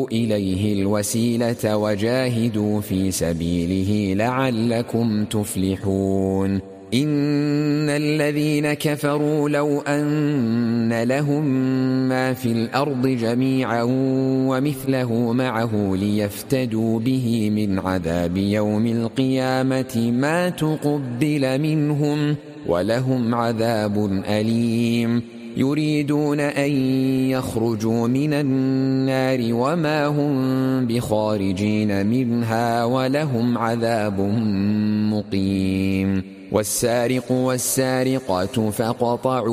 وابتغوا إليه الوسيلة وجاهدوا في سبيله لعلكم تفلحون إن الذين كفروا لو أن لهم ما في الأرض جميعا ومثله معه ليفتدوا به من عذاب يوم القيامة ما تقبل منهم ولهم عذاب أليم يريدون أن يخرجوا من النار وما هم بخارجين منها ولهم عذاب مقيم والسارق والسارقة فاقطعوا